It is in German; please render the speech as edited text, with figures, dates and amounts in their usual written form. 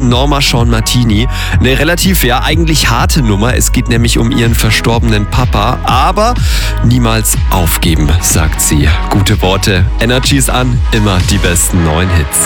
Norma Jean Martini. Eine relativ, eigentlich harte Nummer. Es geht nämlich um ihren verstorbenen Papa. Aber niemals aufgeben, sagt sie. Gute Worte. Energy ist an, immer die besten neuen Hits.